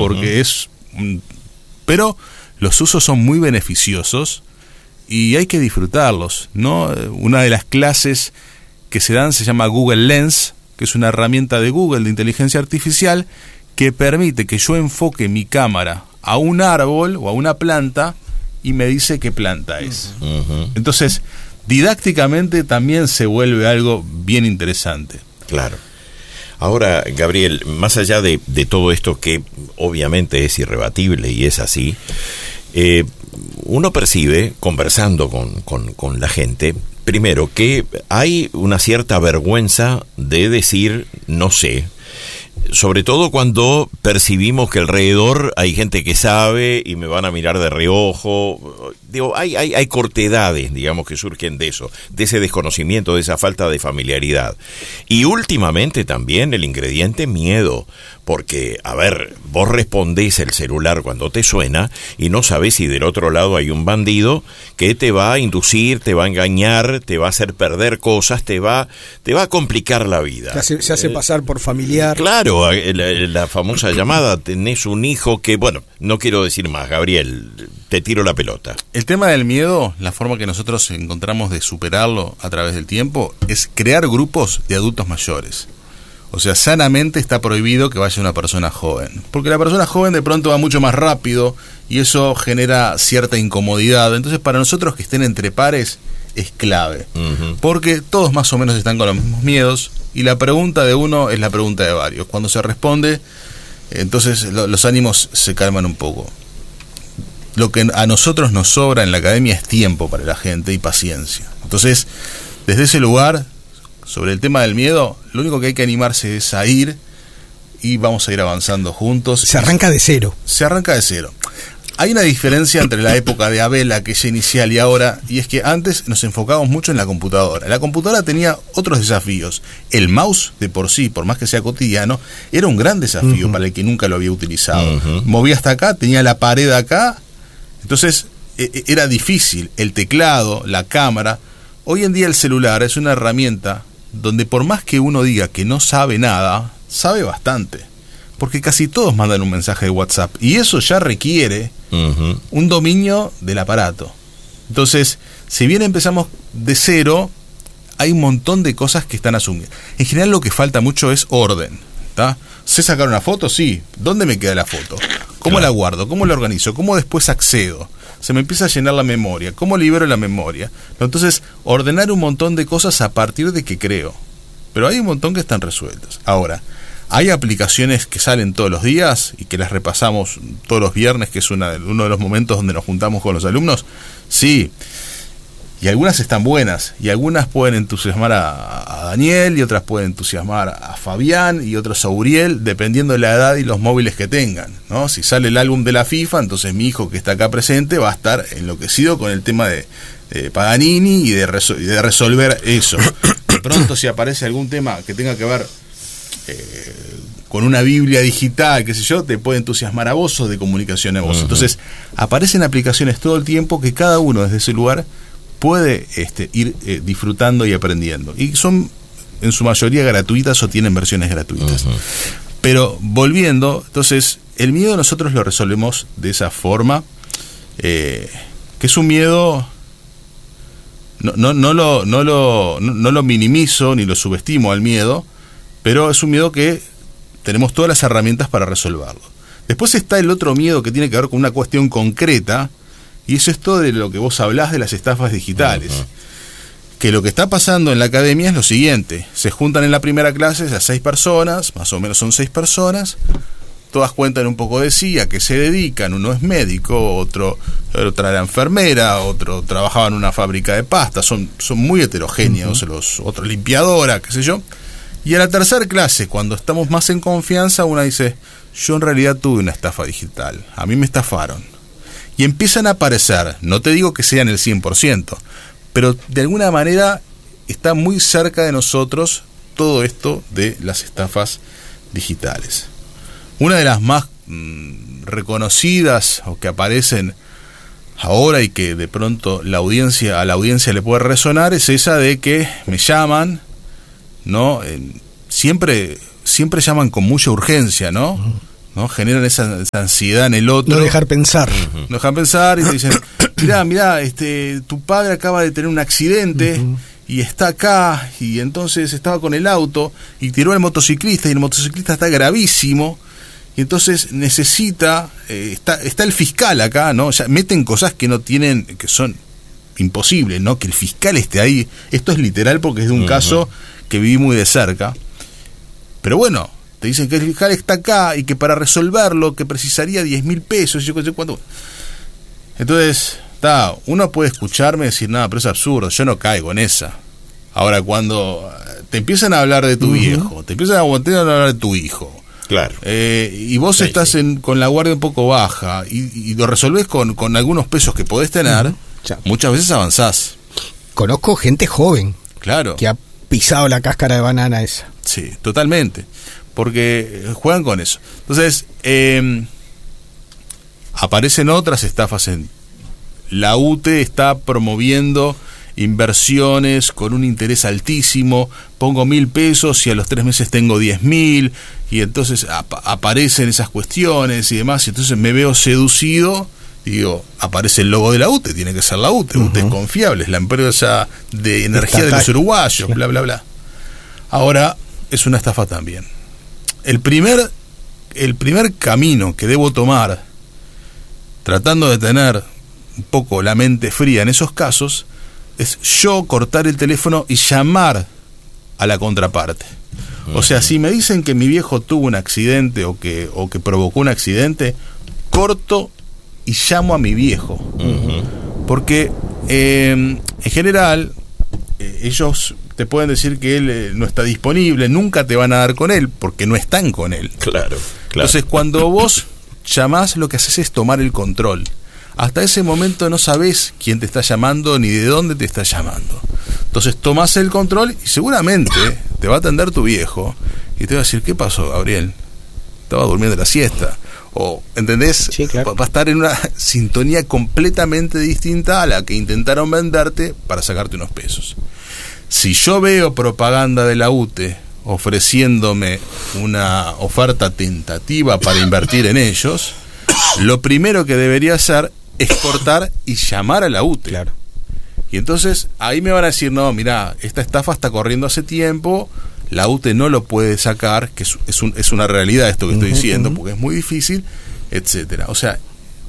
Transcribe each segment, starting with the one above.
porque pero los usos son muy beneficiosos y hay que disfrutarlos, ¿no? Una de las clases que se dan se llama Google Lens, que es una herramienta de Google de inteligencia artificial que permite que yo enfoque mi cámara a un árbol o a una planta y me dice qué planta es. Entonces, didácticamente también se vuelve algo bien interesante. Claro. Ahora, Gabriel, más allá de todo esto que obviamente es irrebatible y es así, uno percibe, conversando con la gente, primero que hay una cierta vergüenza de decir no sé, sobre todo cuando percibimos que alrededor hay gente que sabe y me van a mirar de reojo. Digo, hay cortedades, digamos, que surgen de eso, de ese desconocimiento, de esa falta de familiaridad. Y últimamente también el ingrediente miedo, porque, a ver, vos respondés el celular cuando te suena y no sabés si del otro lado hay un bandido que te va a inducir, te va a engañar, te va a hacer perder cosas, te va a complicar la vida. Se hace pasar por familiar. Claro, la famosa llamada, tenés un hijo que, bueno, no quiero decir más, Gabriel, te tiro la pelota. El tema del miedo, la forma que nosotros encontramos de superarlo a través del tiempo, es crear grupos de adultos mayores. O sea, sanamente está prohibido que vaya una persona joven, porque la persona joven de pronto va mucho más rápido y eso genera cierta incomodidad. Entonces, para nosotros que estén entre pares es clave, porque todos más o menos están con los mismos miedos y la pregunta de uno es la pregunta de varios. Cuando se responde, entonces los ánimos se calman un poco. Lo que a nosotros nos sobra en la academia es tiempo para la gente y paciencia. Entonces, desde ese lugar, sobre el tema del miedo, lo único que hay que animarse es a ir y vamos a ir avanzando juntos. Se arranca de cero. Se arranca de cero. Hay una diferencia entre la época de Abel, aquella inicial, y ahora, y es que antes nos enfocábamos mucho en la computadora. La computadora tenía otros desafíos. El mouse, de por sí, por más que sea cotidiano, era un gran desafío para el que nunca lo había utilizado. Movía hasta acá, tenía la pared acá, entonces era difícil. El teclado, la cámara. Hoy en día el celular es una herramienta donde por más que uno diga que no sabe nada, sabe bastante. Porque casi todos mandan un mensaje de WhatsApp y eso ya requiere un dominio del aparato. Entonces, si bien empezamos de cero, hay un montón de cosas que están asumidas. En general lo que falta mucho es orden, ¿tá? ¿Sé sacar una foto? Sí. ¿Dónde me queda la foto? ¿Cómo la guardo? ¿Cómo la organizo? ¿Cómo después accedo? Se me empieza a llenar la memoria. ¿Cómo libero la memoria? Entonces, ordenar un montón de cosas a partir de que creo. Pero hay un montón que están resueltas. Ahora, hay aplicaciones que salen todos los días y que las repasamos todos los viernes, que es uno de los momentos donde nos juntamos con los alumnos. Sí, y algunas están buenas, y algunas pueden entusiasmar a Daniel, y otras pueden entusiasmar a Fabián, y otros a Uriel, dependiendo de la edad y los móviles que tengan, ¿no? Si sale el álbum de la FIFA, entonces mi hijo que está acá presente va a estar enloquecido con el tema de Paganini y de resolver eso. De pronto, si aparece algún tema que tenga que ver con una Biblia digital, qué sé yo, te puede entusiasmar a vos o de comunicación a vos. Entonces, aparecen aplicaciones todo el tiempo que cada uno desde ese lugar puede ir disfrutando y aprendiendo. Y son en su mayoría gratuitas o tienen versiones gratuitas. Pero volviendo, entonces, el miedo nosotros lo resolvemos de esa forma, que es un miedo, no lo minimizo ni lo subestimo al miedo, pero es un miedo que tenemos todas las herramientas para resolverlo. Después está el otro miedo que tiene que ver con una cuestión concreta, y es esto de lo que vos hablás de las estafas digitales. Que lo que está pasando en la academia es lo siguiente: se juntan en la primera clase a 6 personas, más o menos son 6 personas, todas cuentan un poco de sí, a qué se dedican. Uno es médico, otra era enfermera, otro trabajaba en una fábrica de pasta, son muy heterogéneos, otro limpiadora, qué sé yo. Y a la tercera clase, cuando estamos más en confianza, una dice: yo en realidad tuve una estafa digital, a mí me estafaron. Y empiezan a aparecer, no te digo que sean el 100%, pero de alguna manera está muy cerca de nosotros todo esto de las estafas digitales. Una de las más reconocidas o que aparecen ahora y que de pronto a la audiencia le puede resonar es esa de que me llaman, ¿no? Siempre llaman con mucha urgencia, ¿no? ¿no? Generan esa ansiedad en el otro. No dejar pensar. No dejan pensar y te dicen, mirá, tu padre acaba de tener un accidente y está acá, y entonces estaba con el auto y tiró al motociclista y el motociclista está gravísimo y entonces necesita, está el fiscal acá, ¿no? Ya meten cosas que no tienen, que son imposibles, ¿no? Que el fiscal esté ahí. Esto es literal porque es de un caso que viví muy de cerca. Pero bueno, te dicen que el fiscal está acá y que para resolverlo que precisaría 10.000 pesos y yo qué sé cuánto. Entonces, uno puede escucharme y decir, nada, pero es absurdo, yo no caigo en esa. Ahora, cuando te empiezan a hablar de tu viejo, te empiezan a hablar de tu hijo, claro, y vos estás con la guardia un poco baja y lo resolvés con algunos pesos que podés tener, muchas veces avanzás. Conozco gente joven, claro, que ha pisado la cáscara de banana esa. Sí, totalmente, porque juegan con eso. Entonces, aparecen otras estafas. La UTE está promoviendo inversiones con un interés altísimo, pongo 1.000 pesos y a los 3 meses tengo 10.000, y entonces aparecen esas cuestiones y demás, y entonces me veo seducido, digo, aparece el logo de la UTE, tiene que ser la UTE, UTE es confiable, es la empresa de energía de los uruguayos, bla, bla, bla. Ahora, es una estafa también. El primer camino que debo tomar, tratando de tener un poco la mente fría en esos casos, es yo cortar el teléfono y llamar a la contraparte. O sea, si me dicen que mi viejo tuvo un accidente o que provocó un accidente, corto y llamo a mi viejo. Porque en general ellos te pueden decir que él no está disponible, nunca te van a dar con él porque no están con él. Claro. Entonces, cuando vos llamás, lo que haces es tomar el control. Hasta ese momento no sabés quién te está llamando ni de dónde te está llamando. Entonces tomás el control y seguramente te va a atender tu viejo y te va a decir, ¿qué pasó, Gabriel? Estaba durmiendo la siesta. O, ¿entendés? Sí, claro. Va a estar en una sintonía completamente distinta a la que intentaron venderte para sacarte unos pesos. Si yo veo propaganda de la UTE ofreciéndome una oferta tentativa para invertir en ellos, lo primero que debería hacer es cortar y llamar a la UTE. Claro. Y entonces ahí me van a decir, no, mirá, esta estafa está corriendo hace tiempo, la UTE no lo puede sacar, que es una realidad esto que estoy diciendo, porque es muy difícil, etcétera. O sea,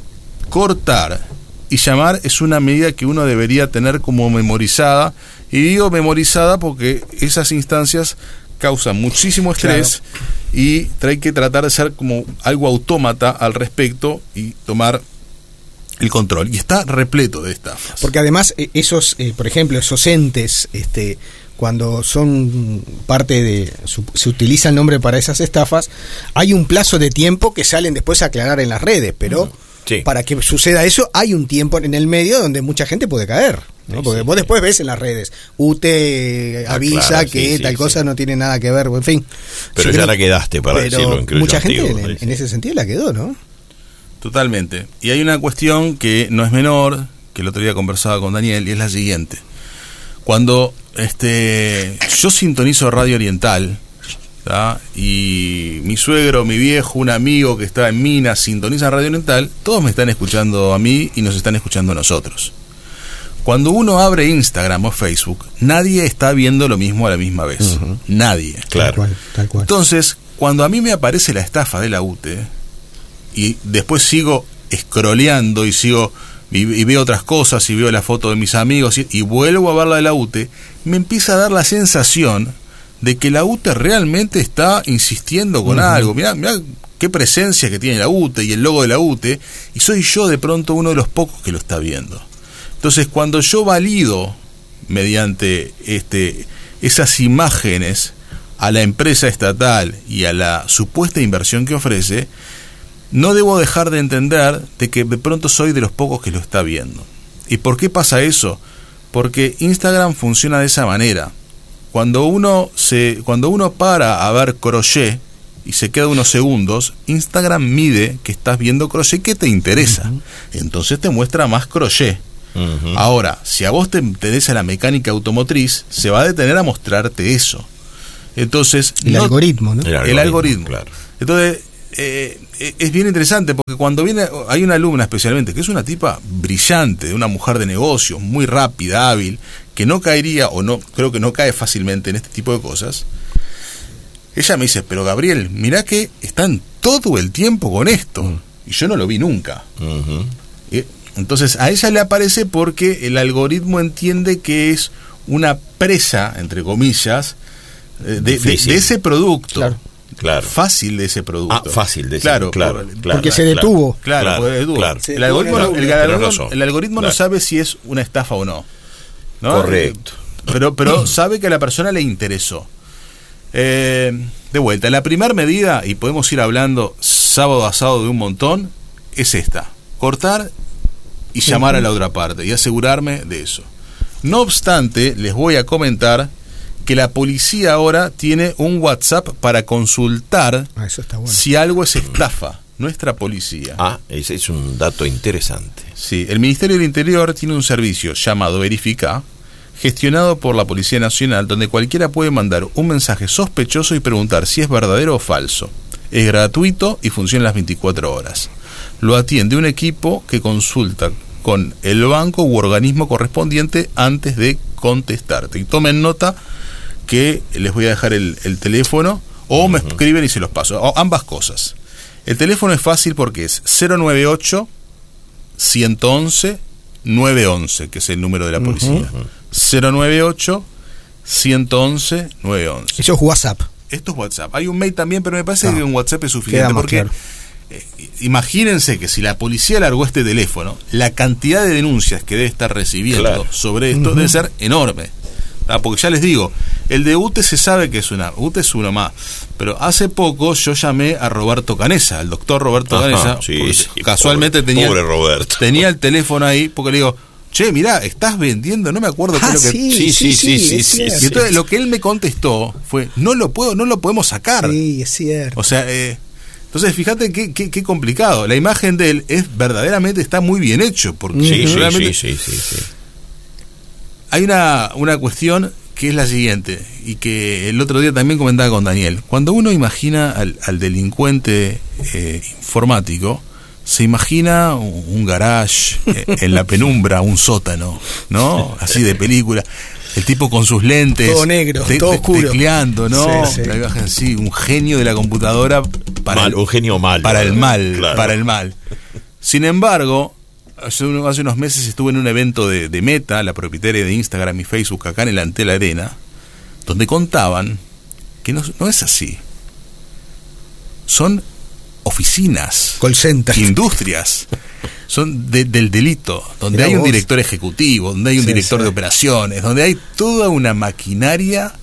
cortar y llamar es una medida que uno debería tener como memorizada, y digo memorizada porque esas instancias causan muchísimo estrés, y hay que tratar de ser como algo autómata al respecto y tomar el control. Y está repleto de estafas. Porque además esos, por ejemplo, esos entes, cuando son parte de, se utiliza el nombre para esas estafas, hay un plazo de tiempo que salen después a aclarar en las redes, pero para que suceda eso hay un tiempo en el medio donde mucha gente puede caer, ¿no? Porque vos después ves en las redes, UTE avisa que tal cosa no tiene nada que ver, en fin. Pero ya la quedaste, para decirlo en mucha gente en ese sentido la quedó, ¿no? Totalmente. Y hay una cuestión que no es menor, que el otro día conversaba con Daniel, y es la siguiente. Cuando yo sintonizo Radio Oriental, ¿tá? Y mi suegro, mi viejo, un amigo que está en Minas sintoniza Radio Oriental, todos me están escuchando a mí y nos están escuchando a nosotros. Cuando uno abre Instagram o Facebook, nadie está viendo lo mismo a la misma vez. Nadie. Claro. Tal cual. Entonces, cuando a mí me aparece la estafa de la UTE, y después sigo scrolleando y veo otras cosas y veo la foto de mis amigos y vuelvo a ver la de la UTE, me empieza a dar la sensación de que la UTE realmente está insistiendo con algo. Mirá qué presencia que tiene la UTE y el logo de la UTE, y soy yo de pronto uno de los pocos que lo está viendo. Entonces, cuando yo valido mediante esas imágenes a la empresa estatal y a la supuesta inversión que ofrece, no debo dejar de entender de que de pronto soy de los pocos que lo está viendo. ¿Y por qué pasa eso? Porque Instagram funciona de esa manera. Cuando uno para a ver crochet y se queda unos segundos, Instagram mide que estás viendo crochet que te interesa. Entonces te muestra más crochet. Ahora, si a vos te interesa la mecánica automotriz, se va a detener a mostrarte eso. Entonces, el algoritmo, ¿no? El algoritmo. Claro. Entonces, es bien interesante porque cuando hay una alumna especialmente que es una tipa brillante, una mujer de negocios, muy rápida, hábil, que no caería o no, creo que no cae fácilmente en este tipo de cosas. Ella me dice, pero Gabriel, mirá que están todo el tiempo con esto y yo no lo vi nunca. Entonces a ella le aparece porque el algoritmo entiende que es una presa, entre comillas, de ese producto. Claro. Fácil de ese producto. Fácil de ese claro, porque se detuvo. Claro. El algoritmo no sabe si es una estafa o no. Correcto. Pero sabe que a la persona le interesó. De vuelta, la primera medida, y podemos ir hablando sábado a sábado de un montón, es esta: cortar y llamar a la otra parte y asegurarme de eso. No obstante, les voy a comentar que la policía ahora tiene un WhatsApp para consultar eso está bueno. si algo es estafa. Nuestra policía. Ese es un dato interesante. Sí, el Ministerio del Interior tiene un servicio llamado Verifica, gestionado por la Policía Nacional, donde cualquiera puede mandar un mensaje sospechoso y preguntar si es verdadero o falso. Es gratuito y funciona las 24 horas. Lo atiende un equipo que consulta con el banco u organismo correspondiente antes de contestarte. Y tomen nota que les voy a dejar el teléfono, o me escriben y se los paso, o ambas cosas. El teléfono es fácil porque es 098 111 911, que es el número de la policía. 098 111 911. Eso es WhatsApp. Esto es WhatsApp. Hay un mail también, pero me parece que un WhatsApp es suficiente porque claro. Imagínense que si la policía largó este teléfono, la cantidad de denuncias que debe estar recibiendo sobre esto debe ser enorme. Porque ya les digo, el de UTE se sabe que es UTE es uno más, pero hace poco yo llamé a Roberto Canessa, al doctor Roberto Canessa, casualmente tenía el teléfono ahí, porque le digo, che, mirá, estás vendiendo, no me acuerdo qué es lo que... Sí. Y entonces lo que él me contestó fue, no lo podemos sacar. Sí, es cierto. O sea, entonces fíjate qué complicado. La imagen de él verdaderamente está muy bien hecho, porque realmente... Sí. Hay una cuestión que es la siguiente, y que el otro día también comentaba con Daniel. Cuando uno imagina al delincuente informático, se imagina un garage en la penumbra, un sótano, ¿no? Así de película. El tipo con sus lentes, todo negro, todo oscuro, tecleando, ¿no? Sí. La imagen así, un genio de la computadora un genio malo. Para el mal, claro. Para el mal. Sin embargo, hace unos meses estuve en un evento de Meta, la propietaria de Instagram y Facebook, acá en el Antel Arena, donde contaban que no es así. Son oficinas, call center, industrias, son del delito, donde hay un director ejecutivo, donde hay un director de operaciones, donde hay toda una maquinaria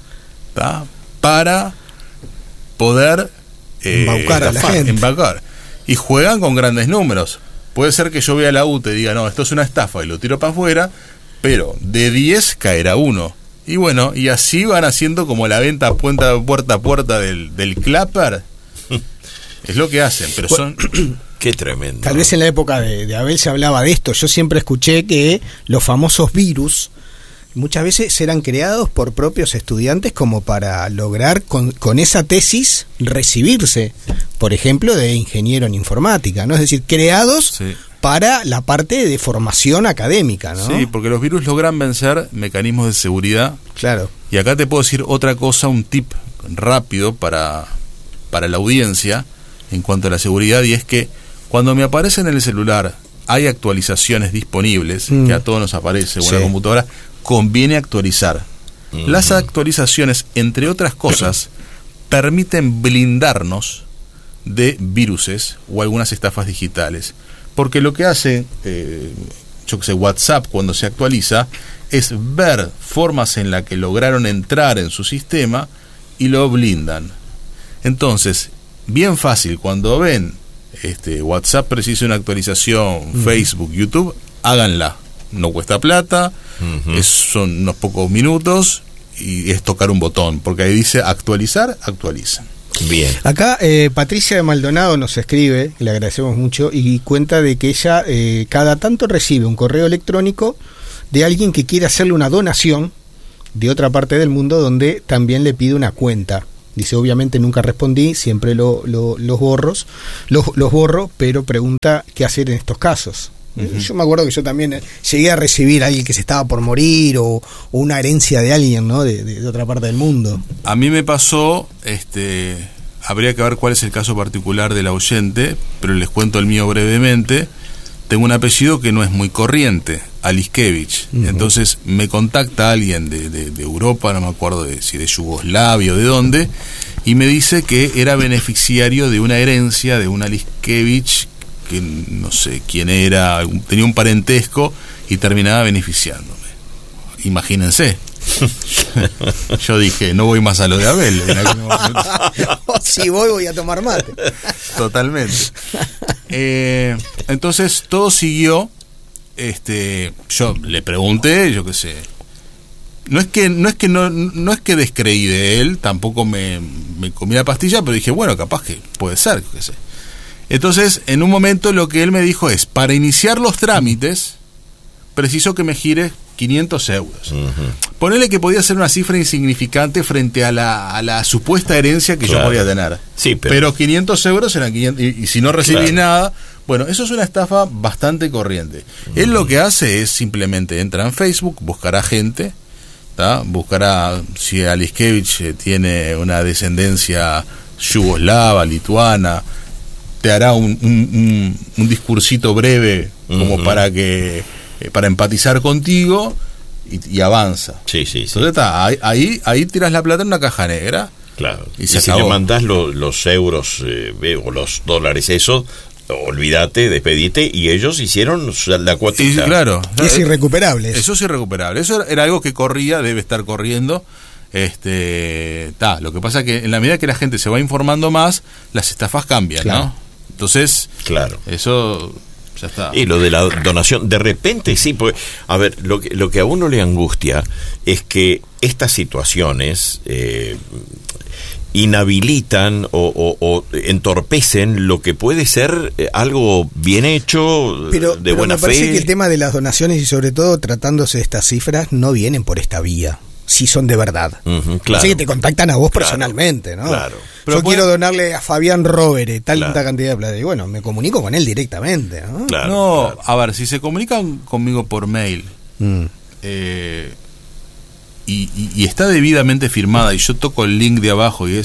para poder embaucar a la gente. Y juegan con grandes números. Puede ser que yo vea la UTE y diga, no, esto es una estafa y lo tiro para afuera, pero de 10 caerá uno. Y bueno, y así van haciendo como la venta puerta a puerta del clapper. Es lo que hacen, pero son... Qué tremendo. Tal vez en la época de Abel se hablaba de esto. Yo siempre escuché que los famosos virus muchas veces eran creados por propios estudiantes como para lograr con esa tesis recibirse, por ejemplo, de ingeniero en informática, ¿no? Es decir, creados para la parte de formación académica, ¿no? Sí, porque los virus logran vencer mecanismos de seguridad. Claro. Y acá te puedo decir otra cosa, un tip rápido para la audiencia en cuanto a la seguridad, y es que cuando me aparece en el celular hay actualizaciones disponibles, que a todos nos aparece, o en la computadora, conviene actualizar. Las actualizaciones, entre otras cosas, permiten blindarnos de viruses o algunas estafas digitales. Porque lo que hace, WhatsApp cuando se actualiza, es ver formas en las que lograron entrar en su sistema y lo blindan. Entonces, bien fácil, cuando ven WhatsApp precisa una actualización, Facebook, YouTube, háganla. No cuesta plata, son unos pocos minutos y es tocar un botón, porque ahí dice actualizar, actualizan. Bien. Acá Patricia de Maldonado nos escribe, le agradecemos mucho, y cuenta de que ella cada tanto recibe un correo electrónico de alguien que quiere hacerle una donación de otra parte del mundo, donde también le pide una cuenta Dice, obviamente nunca respondí, siempre los borro, pero pregunta qué hacer en estos casos. Yo me acuerdo que yo también llegué a recibir a alguien que se estaba por morir o una herencia de alguien, ¿no? de otra parte del mundo. A mí me pasó, habría que ver cuál es el caso particular del oyente, pero les cuento el mío brevemente. Tengo un apellido que no es muy corriente, Aliskevich. Entonces me contacta alguien de Europa, no me acuerdo si de Yugoslavia o de dónde, y me dice que era beneficiario de una herencia de un Aliskevich, que no sé quién era, tenía un parentesco y terminaba beneficiándome. Imagínense. Yo dije, no voy más a lo de Abel en aquel momento. Si voy a tomar mate. Totalmente. Entonces todo siguió. Yo le pregunté, yo qué sé. No es que descreí de él, tampoco me comí la pastilla, pero dije, bueno, capaz que puede ser, qué sé. Entonces, en un momento lo que él me dijo es, para iniciar los trámites, preciso que me gire 500 euros. Ponele que podía ser una cifra insignificante frente a la supuesta herencia que yo podía tener. Sí, pero 500 euros eran 500, y si no recibí nada, bueno, eso es una estafa bastante corriente. Él lo que hace es simplemente entra en Facebook, buscará gente, ¿tá? Buscará si Aliskevich tiene una descendencia yugoslava, lituana, te hará un discursito breve como para empatizar contigo y avanza. Sí. Entonces está, ahí tiras la plata en una caja negra. Claro. Y si le mandás los euros o los dólares, eso, olvídate, despedite, y ellos hicieron la cuotita. Claro. Y es irrecuperable. Eso es irrecuperable. Eso era algo que corría, debe estar corriendo. Lo que pasa es que en la medida que la gente se va informando más, las estafas cambian, claro, ¿no? Entonces, claro, eso ya está. Y lo de la donación, de repente sí, porque, a ver, lo que a uno le angustia es que estas situaciones inhabilitan o entorpecen lo que puede ser algo bien hecho, de buena fe. Pero me parece que el tema de las donaciones y sobre todo tratándose de estas cifras no vienen por esta vía. Si son de verdad. Claro. Así que te contactan a vos personalmente, ¿no? Claro. Pero quiero donarle a Fabián Rovere tanta cantidad de plata. Y bueno, me comunico con él directamente, ¿no? Claro. A ver, si se comunican conmigo por mail y está debidamente firmada, y yo toco el link de abajo y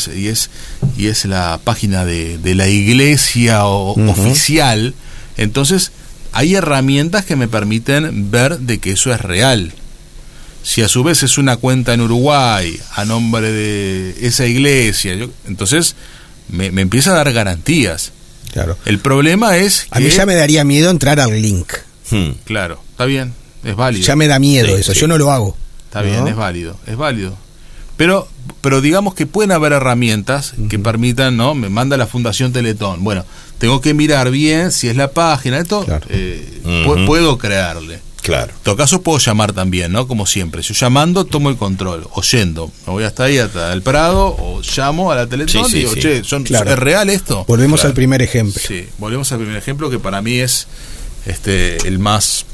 es la página de la iglesia oficial, entonces hay herramientas que me permiten ver de que eso es real. Si a su vez es una cuenta en Uruguay a nombre de esa iglesia, entonces me empieza a dar garantías. Claro. El problema es que... A mí ya me daría miedo entrar al link. Claro, está bien, es válido. Ya me da miedo eso, yo no lo hago. Está bien, es válido. Pero digamos que pueden haber herramientas que permitan, ¿no? Me manda la Fundación Teletón. Bueno, tengo que mirar bien si es la página, esto, claro, puedo creerle. Claro. En todo caso puedo llamar también, ¿no? Como siempre. Yo llamando tomo el control. Oyendo, me voy hasta ahí, hasta el Prado, o llamo a la Teletón y digo, che, claro, ¿es real esto? Volvemos al primer ejemplo. Sí, volvemos al primer ejemplo, que para mí es el más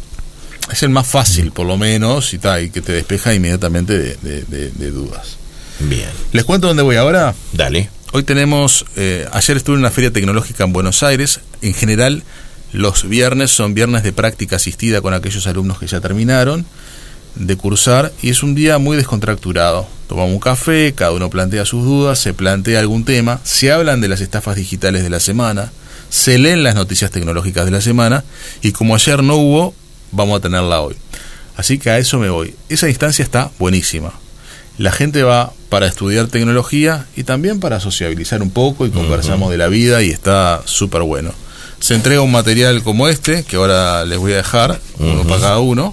fácil, por lo menos, y que te despeja inmediatamente de dudas. Bien. ¿Les cuento dónde voy ahora? Dale. Hoy tenemos, ayer estuve en una feria tecnológica en Buenos Aires. En general, los viernes son viernes de práctica asistida con aquellos alumnos que ya terminaron de cursar, y es un día muy descontracturado. Tomamos un café, cada uno plantea sus dudas, se plantea algún tema, se hablan de las estafas digitales de la semana, se leen las noticias tecnológicas de la semana, y como ayer no hubo, vamos a tenerla hoy. Así que a eso me voy. Esa instancia está buenísima. La gente va para estudiar tecnología y también para sociabilizar un poco, y conversamos de la vida, y está súper bueno. Se entrega un material como este, que ahora les voy a dejar, uno para cada uno,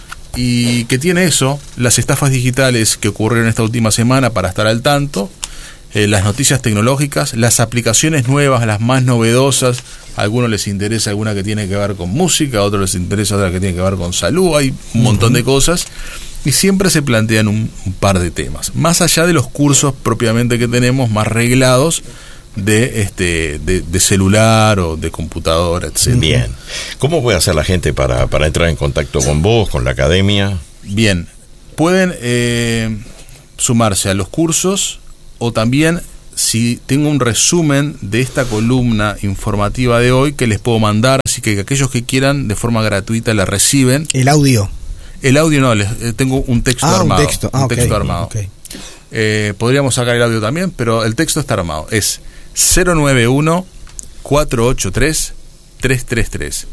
y que tiene eso, las estafas digitales que ocurrieron esta última semana para estar al tanto, las noticias tecnológicas, las aplicaciones nuevas, las más novedosas. A algunos les interesa alguna que tiene que ver con música, a otros les interesa otra que tiene que ver con salud, hay un montón de cosas, y siempre se plantean un par de temas, más allá de los cursos propiamente que tenemos, más reglados, de celular o de computadora, etc. Bien. ¿Cómo puede hacer la gente para entrar en contacto con vos, con la academia? Bien, pueden sumarse a los cursos o también si tengo un resumen de esta columna informativa de hoy que les puedo mandar, así que aquellos que quieran de forma gratuita la reciben. El audio No, tengo un texto armado. Un texto, armado. Okay. Podríamos sacar el audio también, pero el texto está armado. Es 091-483-333.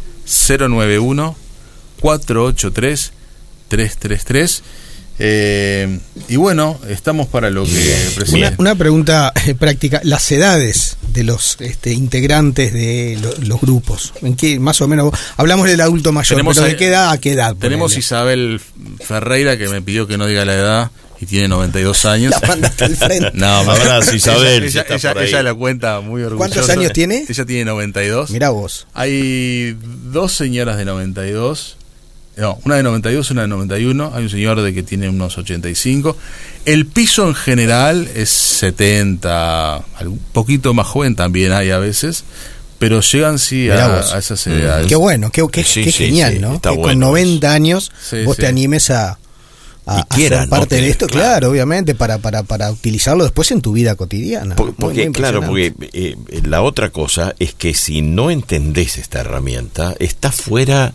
091-483-333. Y bueno, estamos para lo que una pregunta práctica. Las edades de los integrantes de los grupos, ¿en qué más o menos? Hablamos del adulto mayor, pero ¿de qué edad a qué edad? Tenemos Isabel Ferreira, que me pidió que no diga la edad y tiene 92 años. La mandaste al frente. No, abrazo, Isabel. Ella la cuenta muy orgullosa. ¿Cuántos años tiene? Ella tiene 92. Mirá vos. Hay dos señoras de 92. No, una de 92, una de 91. Hay un señor de que tiene unos 85. El piso en general es 70. Un poquito más joven también hay a veces. Pero llegan a esas edades. Qué bueno, qué genial, ¿no? Está que bueno con 90 años vos te animes a ser parte de esto, claro, obviamente, para utilizarlo después en tu vida cotidiana. Porque la otra cosa es que si no entendés esta herramienta, estás fuera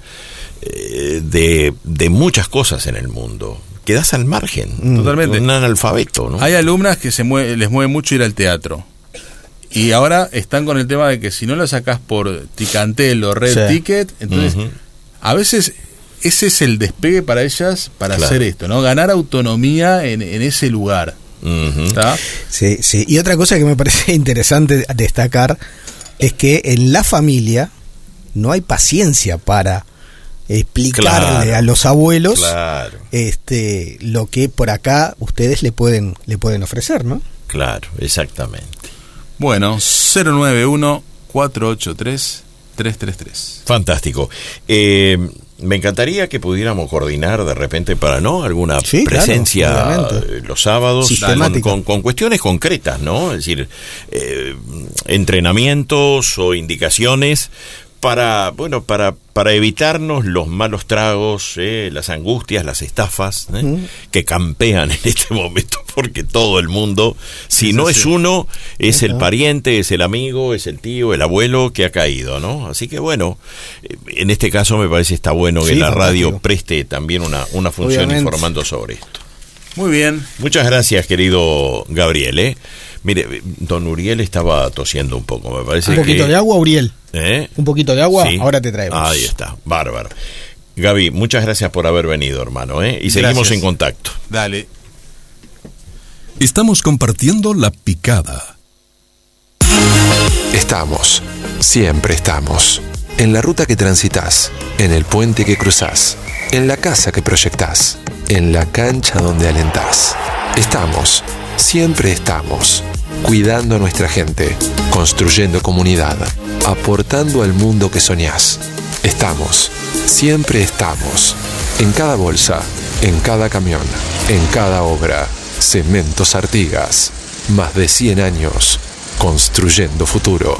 de muchas cosas en el mundo. Quedás al margen. Totalmente. Un analfabeto, ¿no? Hay alumnas que les mueve mucho ir al teatro. Y ahora están con el tema de que si no lo sacás por Ticantel o Red Ticket, entonces a veces ese es el despegue para ellas para hacer esto, ¿no? Ganar autonomía en ese lugar. Sí. Y otra cosa que me parece interesante destacar es que en la familia no hay paciencia para explicarle a los abuelos lo que por acá ustedes le pueden ofrecer, ¿no? Claro, exactamente. Bueno, 091-483-333. Fantástico. Me encantaría que pudiéramos coordinar de repente para alguna presencia los sábados con cuestiones concretas, ¿no? Es decir, entrenamientos o indicaciones para evitarnos los malos tragos, las angustias, las estafas que campean en este momento, porque todo el mundo, si no es uno, es el pariente, es el amigo, es el tío, el abuelo que ha caído, ¿no? Así que bueno, en este caso me parece está bueno que la radio preste también una función informando sobre esto. Muy bien. Muchas gracias, querido Gabriel, Mire, don Uriel estaba tosiendo un poco, me parece. ¿Un poquito de agua, Uriel? ¿Un poquito de agua? Sí. Ahora te traemos. Ahí está, bárbaro. Gaby, muchas gracias por haber venido, hermano, Y seguimos en contacto. Dale. Estamos compartiendo La Picada. Estamos, siempre estamos. En la ruta que transitas, en el puente que cruzás, en la casa que proyectás, en la cancha donde alentás. Estamos, siempre estamos. Cuidando a nuestra gente, construyendo comunidad, aportando al mundo que soñás. Estamos, siempre estamos. En cada bolsa, en cada camión, en cada obra. Cementos Artigas. Más de 100 años construyendo futuro.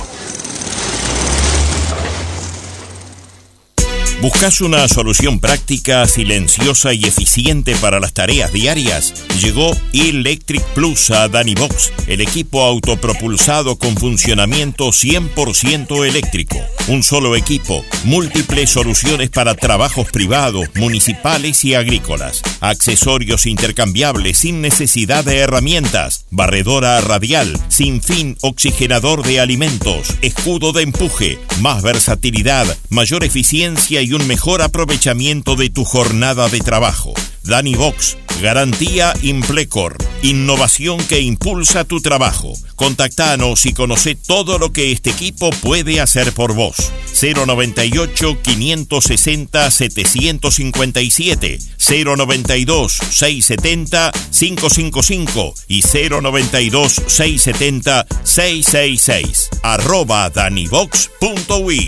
¿Buscas una solución práctica, silenciosa y eficiente para las tareas diarias? Llegó Electric Plus a Danivox, el equipo autopropulsado con funcionamiento 100% eléctrico. Un solo equipo, múltiples soluciones para trabajos privados, municipales y agrícolas. Accesorios intercambiables sin necesidad de herramientas. Barredora radial, sin fin, oxigenador de alimentos, escudo de empuje, más versatilidad, mayor eficiencia y un mejor aprovechamiento de tu jornada de trabajo. Danivox, garantía Implecor, innovación que impulsa tu trabajo. Contactanos y conoce todo lo que este equipo puede hacer por vos. 098-560-757, 092-670-555 y 092-670-666. @danivox.ui.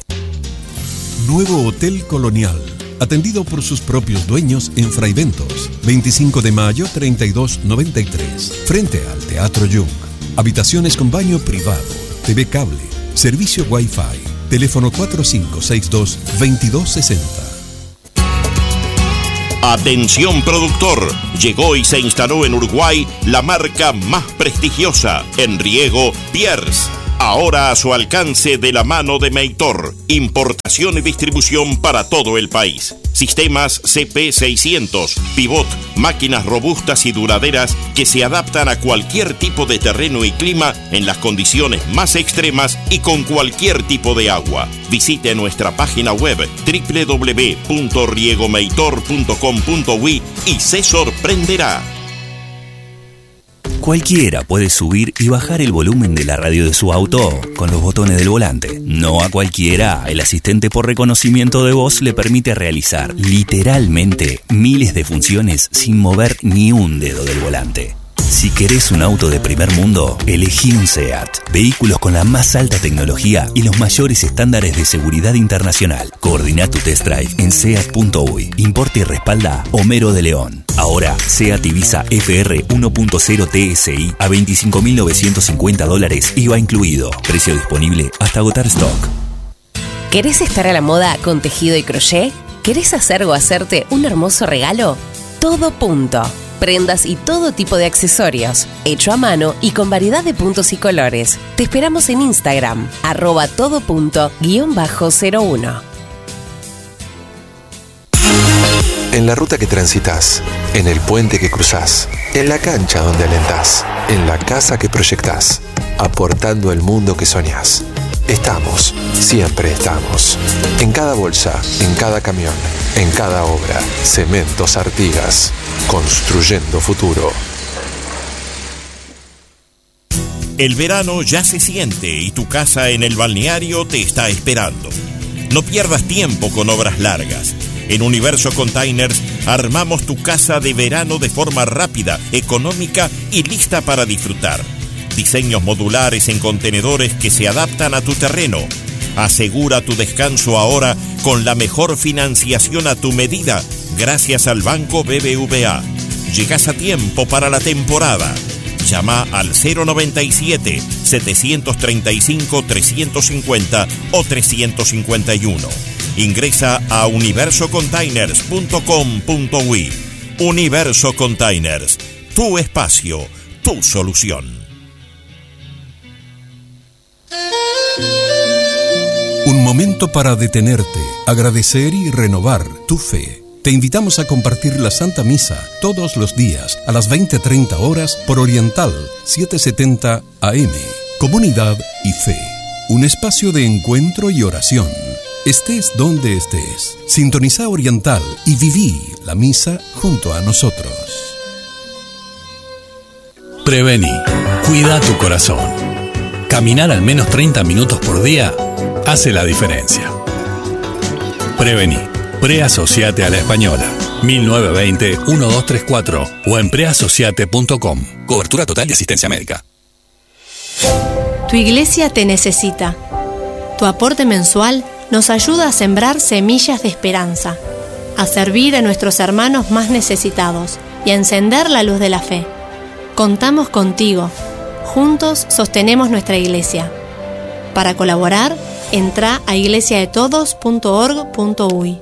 Nuevo Hotel Colonial, atendido por sus propios dueños en Fray Bentos, 25 de mayo 3293, frente al Teatro Jung. Habitaciones con baño privado, TV cable, servicio Wi-Fi, teléfono 4562-2260. Atención productor, llegó y se instaló en Uruguay la marca más prestigiosa en riego, Pierce. Ahora a su alcance de la mano de Meitor. Importación y distribución para todo el país. Sistemas CP600, pivot, máquinas robustas y duraderas que se adaptan a cualquier tipo de terreno y clima en las condiciones más extremas y con cualquier tipo de agua. Visite nuestra página web www.riegomeitor.com.uy y se sorprenderá. Cualquiera puede subir y bajar el volumen de la radio de su auto con los botones del volante. No a cualquiera, el asistente por reconocimiento de voz le permite realizar literalmente miles de funciones sin mover ni un dedo del volante. Si querés un auto de primer mundo, elegí un SEAT. Vehículos con la más alta tecnología y los mayores estándares de seguridad internacional. Coordina tu test drive en SEAT.uy. Importa y respalda Homero de León. Ahora, SEAT Ibiza FR 1.0 TSI a $25.950 IVA incluido. Precio disponible hasta agotar stock. ¿Querés estar a la moda con tejido y crochet? ¿Querés hacer o hacerte un hermoso regalo? Todo Punto. Prendas y todo tipo de accesorios, hecho a mano y con variedad de puntos y colores. Te esperamos en Instagram, @todopunto_01. En la ruta que transitas, en el puente que cruzás, en la cancha donde alentás, en la casa que proyectás, aportando el mundo que soñás. Estamos, siempre estamos. En cada bolsa, en cada camión, en cada obra. Cementos Artigas. Construyendo futuro. El verano ya se siente y tu casa en el balneario te está esperando. No pierdas tiempo con obras largas. En Universo Containers armamos tu casa de verano de forma rápida, económica y lista para disfrutar. Diseños modulares en contenedores que se adaptan a tu terreno. Asegura tu descanso ahora con la mejor financiación a tu medida gracias al Banco BBVA. Llegás a tiempo para la temporada. Llama al 097-735-350 o 351. Ingresa a universocontainers.com.uy. Universo Containers. Tu espacio, tu solución. Un momento para detenerte, agradecer y renovar tu fe. Te invitamos a compartir la Santa Misa todos los días a las 20:30 horas por Oriental 770 AM. Comunidad y fe. Un espacio de encuentro y oración. Estés donde estés. Sintoniza Oriental y viví la misa junto a nosotros. Prevení. Cuida tu corazón. Caminar al menos 30 minutos por día hace la diferencia. Prevení. Preasociate a la Española. 1920-1234 o en preasociate.com. Cobertura total de asistencia médica. Tu iglesia te necesita. Tu aporte mensual nos ayuda a sembrar semillas de esperanza, a servir a nuestros hermanos más necesitados y a encender la luz de la fe. Contamos contigo. Juntos sostenemos nuestra iglesia. Para colaborar, entra a iglesiadetodos.org.uy.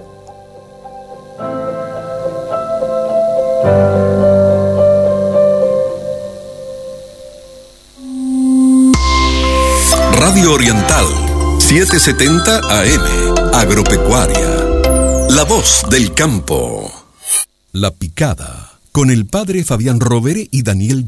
Radio Oriental 770 AM. Agropecuaria. La voz del campo. La Picada. Con el padre Fabián Rovere y Daniel